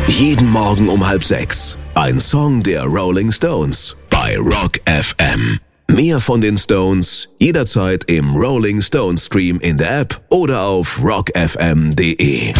Jeden Morgen um 5:30. Ein Song der Rolling Stones bei Rock FM. Mehr von den Stones jederzeit im Rolling Stones Stream in der App oder auf rockfm.de.